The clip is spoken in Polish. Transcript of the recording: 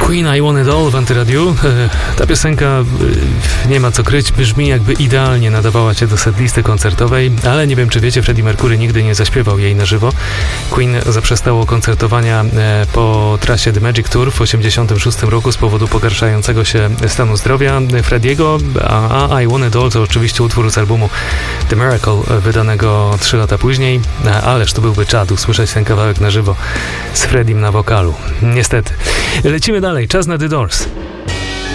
Queen, I Want It All w Antyradiu. Ta piosenka, nie ma co kryć, brzmi jakby idealnie nadawała się do setlisty koncertowej, ale nie wiem, czy wiecie, Freddie Mercury nigdy nie zaśpiewał jej na żywo. Queen zaprzestało koncertowania po trasie The Magic Tour w 1986 roku z powodu pogarszającego się stanu zdrowia Freddiego, a I Want It All to oczywiście utwór z albumu The Miracle, wydanego 3 lata później, ależ to byłby czad usłyszeć ten kawałek na żywo z Freddim na wokalu. Niestety. Lecimy dalej, czas na The Doors.